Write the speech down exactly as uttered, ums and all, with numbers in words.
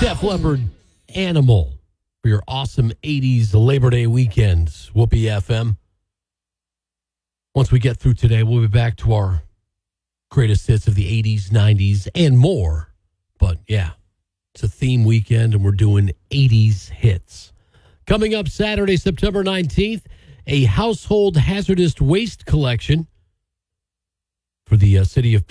Def Leppard, Animal, for your awesome eighties Labor Day weekends. Whoopee F M. Once we get through today, we'll be back to our greatest hits of the eighties, nineties, and more. But yeah, it's a theme weekend, and we're doing eighties hits. Coming up Saturday, September nineteenth, a household hazardous waste collection for the uh, city of